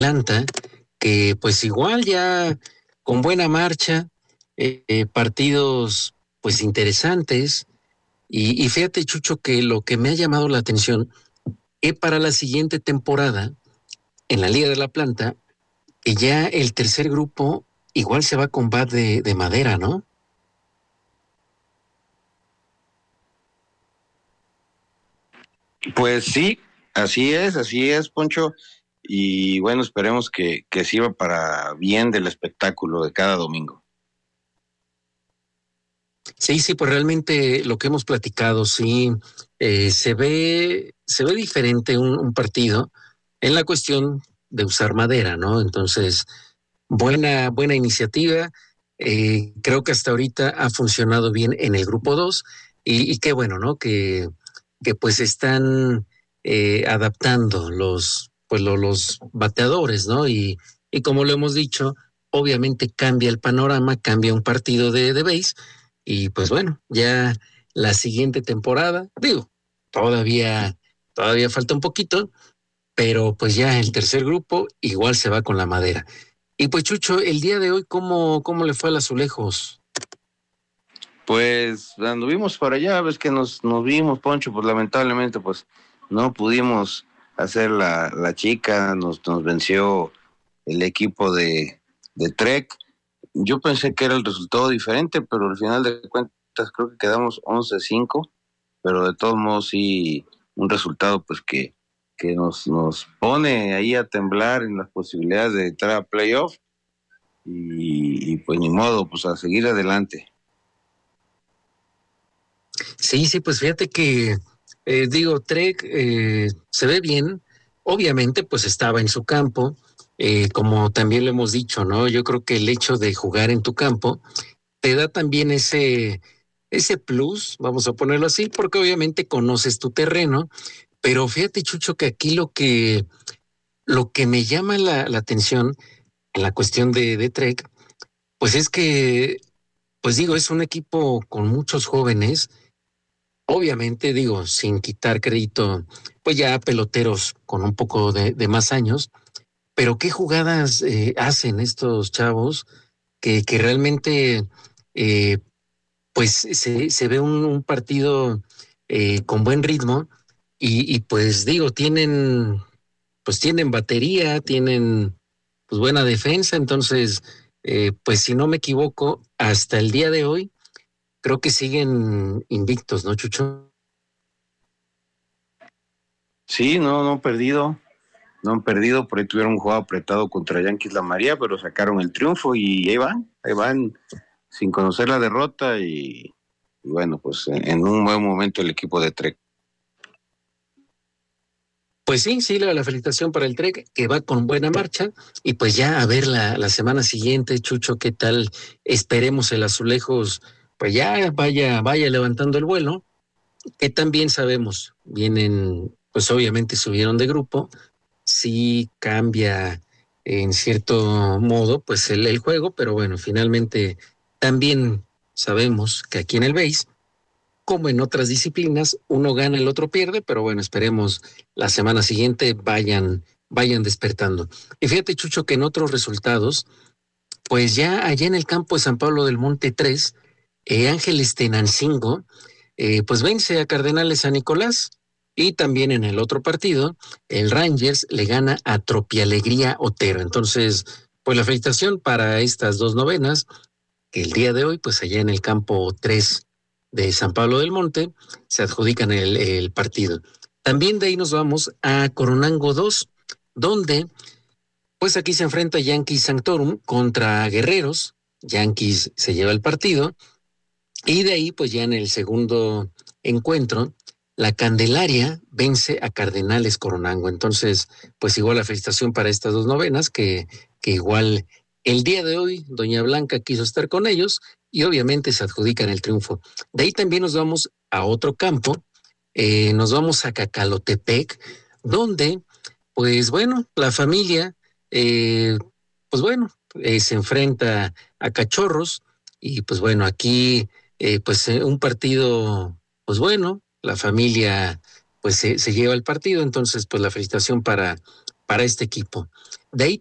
Atlanta, que pues igual ya con buena marcha, partidos pues interesantes, y fíjate, Chucho, que lo que me ha llamado la atención es para la siguiente temporada en la Liga de la Planta, que ya el tercer grupo igual se va con bat de madera, ¿no? Pues sí, así es, Poncho. Y bueno, esperemos que sirva para bien del espectáculo de cada domingo. Sí, sí, pues realmente lo que hemos platicado, sí, se ve diferente un partido en la cuestión de usar madera, ¿no? Entonces, buena iniciativa. Creo que hasta ahorita ha funcionado bien en el grupo 2 y qué bueno, ¿no? Que pues están adaptando los bateadores, ¿no? Y como lo hemos dicho, obviamente cambia el panorama, cambia un partido de base y pues bueno, ya la siguiente temporada, digo, todavía, todavía falta un poquito, pero pues ya el tercer grupo igual se va con la madera. Y pues Chucho, el día de hoy, ¿cómo le fue al Azulejos? Pues anduvimos para allá, ves que nos vimos, Poncho, pues lamentablemente pues no pudimos hacer la chica, nos venció el equipo de Trek. Yo pensé que era el resultado diferente, pero al final de cuentas creo que quedamos 11-5, pero de todos modos sí, un resultado pues que nos pone ahí a temblar en las posibilidades de entrar a playoff y pues ni modo, pues a seguir adelante. Sí, sí, pues fíjate que, digo, Trek se ve bien, obviamente pues estaba en su campo, como también lo hemos dicho, ¿no? Yo creo que el hecho de jugar en tu campo te da también ese plus, vamos a ponerlo así, porque obviamente conoces tu terreno, pero fíjate, Chucho, que aquí lo que me llama la atención en la cuestión de Trek, pues es que, pues digo, es un equipo con muchos jóvenes. Obviamente, digo, sin quitar crédito, pues ya peloteros con un poco de más años, pero qué jugadas hacen estos chavos que realmente, eh, pues se ve un partido con buen ritmo y pues digo, tienen batería, tienen pues buena defensa, entonces, pues si no me equivoco, hasta el día de hoy, creo que siguen invictos, ¿no, Chucho? Sí, no han perdido, por ahí tuvieron un juego apretado contra Yankees La María, pero sacaron el triunfo y ahí van, sin conocer la derrota y bueno, pues en un buen momento el equipo de Trek. Pues sí, sí, la felicitación para el Trek, que va con buena marcha, y pues ya a ver la semana siguiente, Chucho, qué tal, esperemos el Azulejos, pues ya vaya levantando el vuelo, que también sabemos, vienen, pues obviamente subieron de grupo, sí cambia en cierto modo, pues el juego, pero bueno, finalmente también sabemos que aquí en el base como en otras disciplinas, uno gana, el otro pierde, pero bueno, esperemos la semana siguiente vayan despertando. Y fíjate, Chucho, que en otros resultados, pues ya allá en el campo de San Pablo del Monte 3, Ángeles Tenancingo, pues vence a Cardenales San Nicolás. Y también en el otro partido, el Rangers le gana a Tropialegría Otero. Entonces, pues la felicitación para estas dos novenas que el día de hoy, pues allá en el campo 3 de San Pablo del Monte, se adjudican el partido. También de ahí nos vamos a Coronango 2, donde pues aquí se enfrenta Yankees Sanctorum contra Guerreros. Yankees se lleva el partido. Y de ahí, pues ya en el segundo encuentro, la Candelaria vence a Cardenales Coronango. Entonces, pues igual la felicitación para estas dos novenas, que igual el día de hoy, Doña Blanca quiso estar con ellos y obviamente se adjudican el triunfo. De ahí también nos vamos a otro campo, nos vamos a Cacalotepec, donde, pues bueno, la familia, pues bueno, se enfrenta a Cachorros y pues bueno, aquí un partido, pues bueno, la familia pues se lleva el partido, entonces pues la felicitación para este equipo. De ahí